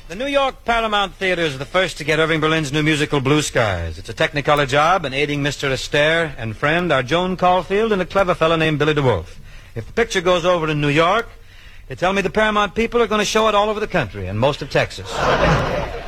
The New York Paramount Theater is the first to get Irving Berlin's new musical, Blue Skies. It's a Technicolor job, and aiding Mr. Astaire and friend are Joan Caulfield and a clever fellow named Billy DeWolf. If the picture goes over in New York, they tell me the Paramount people are going to show it all over the country and most of Texas.